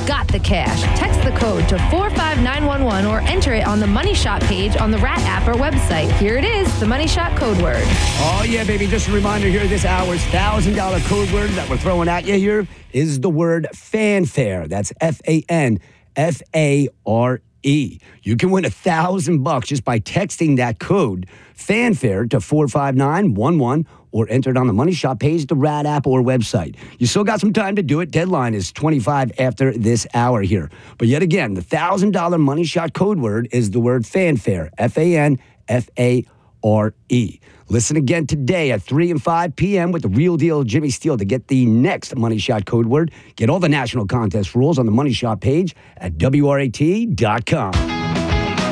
got the cash. Text the code to 45911 or enter it on the Money Shot page on the Rat app or website. Here it is, the Money Shot code word. Oh, yeah, baby. Just a reminder here, this hour's $1,000 code word that we're throwing at you here is the word fanfare. That's FANFARE. You can win $1,000 just by texting that code fanfare to 45911 or enter it on the Money Shot page, the Rat app or website. You still got some time to do it. Deadline is 25 after this hour here. But yet again, the $1,000 Money Shot code word is the word fanfare. FANFARE. Listen again today at 3 and 5 p.m. with the Real Deal Jimmy Steele to get the next Money Shot code word. Get all the national contest rules on the Money Shot page at WRAT.com.